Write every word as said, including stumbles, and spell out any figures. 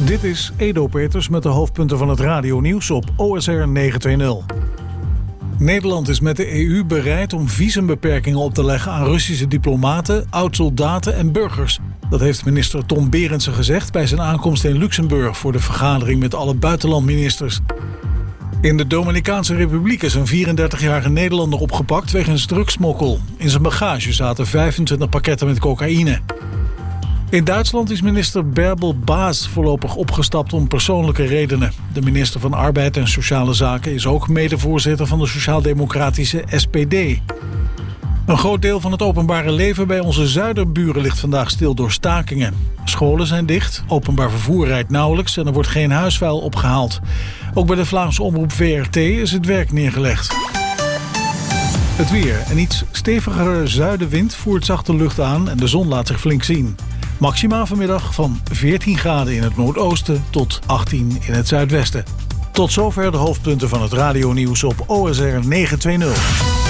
Dit is Edo Peters met de hoofdpunten van het radionieuws op O S R negenhonderdtwintig. Nederland is met de E U bereid om visumbeperkingen op te leggen aan Russische diplomaten, oud-soldaten en burgers. Dat heeft minister Tom Berendsen gezegd bij zijn aankomst in Luxemburg voor de vergadering met alle buitenlandministers. In de Dominicaanse Republiek is een vierendertigjarige Nederlander opgepakt wegens drugssmokkel. In zijn bagage zaten vijfentwintig pakketten met cocaïne. In Duitsland is minister Bärbel Baas voorlopig opgestapt om persoonlijke redenen. De minister van Arbeid en Sociale Zaken is ook medevoorzitter van de sociaal-democratische S P D. Een groot deel van het openbare leven bij onze zuiderburen ligt vandaag stil door stakingen. Scholen zijn dicht, openbaar vervoer rijdt nauwelijks en er wordt geen huisvuil opgehaald. Ook bij de Vlaamse omroep V R T is het werk neergelegd. Het weer. Een iets stevigere zuidenwind voert zachte lucht aan en de zon laat zich flink zien. Maxima vanmiddag van veertien graden in het noordoosten tot achttien in het zuidwesten. Tot zover de hoofdpunten van het radionieuws op O S R negenhonderdtwintig.